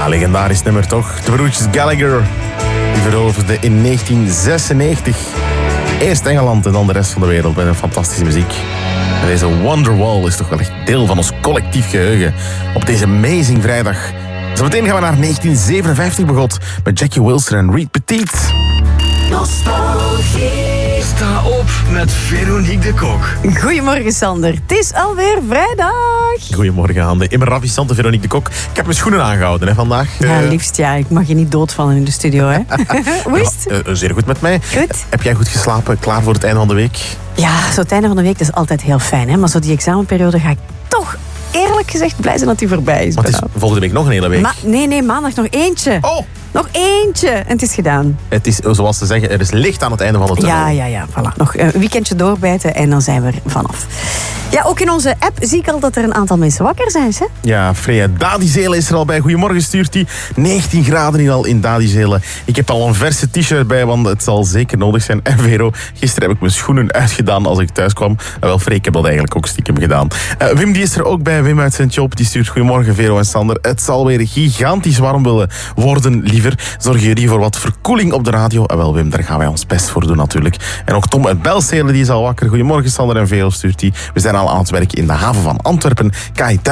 legendarisch nummer toch? De broertjes Gallagher. Die veroverden in 1996 eerst Engeland en dan de rest van de wereld met een fantastische muziek. En deze Wonderwall is toch wel echt deel van ons collectief geheugen op deze amazing vrijdag. Zometeen gaan we naar 1957 begot met Jackie Wilson en Reed Petit. Nostalgie. Sta op met Veronique de Kok. Goedemorgen Sander, het is alweer vrijdag. Goedemorgen aan de immer ravissante Veronique de Kok. Ik heb mijn schoenen aangehouden vandaag. Ja, liefst ja, ik mag je niet doodvallen in de studio. Hè? Hoe is het? Zeer goed met mij. Goed. Heb jij goed geslapen, klaar voor het einde van de week? Ja, zo het einde van de week dat is altijd heel fijn. Hè? Maar zo die examenperiode ga ik toch eerlijk gezegd blij zijn dat die voorbij is. Want het is volgende week nog een hele week. Nee, maandag nog eentje. Oh! Nog eentje en het is gedaan. Het is, zoals ze zeggen, er is licht aan het einde van de tunnel. Ja, voilà. Nog een weekendje doorbijten en dan zijn we er vanaf. Ja, ook in onze app zie ik al dat er een aantal mensen wakker zijn. Hè? Ja, Freya Dadizelen is er al bij. Goedemorgen stuurt hij. 19 graden hier al in Dadizelen. Ik heb al een verse t-shirt bij, want het zal zeker nodig zijn. En Vero, gisteren heb ik mijn schoenen uitgedaan als ik thuis kwam. Wel, Freya, ik heb dat eigenlijk ook stiekem gedaan. Wim die is er ook bij. Wim uit Sint-Job, die stuurt goedemorgen Vero en Sander. Het zal weer gigantisch warm willen worden, liever. Zorgen jullie voor wat verkoeling op de radio? Wel Wim, daar gaan wij ons best voor doen natuurlijk. En ook Tom uit Belstelen, die is al wakker. Goedemorgen Sander en Vero stuurt hij. We zijn al aan het werk in de haven van Antwerpen. KI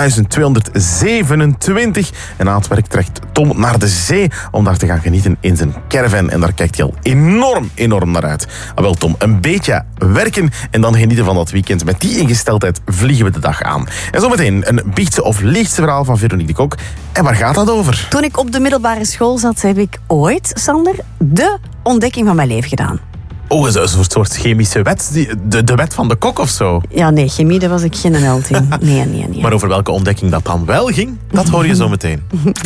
1227. En aan het werk trekt Tom naar de zee om daar te gaan genieten in zijn caravan. En daar kijkt hij al enorm naar uit. Wel Tom, een beetje werken en dan genieten van dat weekend. Met die ingesteldheid vliegen we de dag aan. En zometeen een biechtse of lichtse verhaal van Veronique de Kok. En waar gaat dat over? Toen ik op de middelbare school zat, heb ik ooit, Sander, de ontdekking van mijn leven gedaan. Oh, een soort chemische wet? De wet van de kok of zo? Ja, nee, chemie, daar was ik geen held in. Nee. Maar over welke ontdekking dat dan wel ging, dat hoor je zo meteen.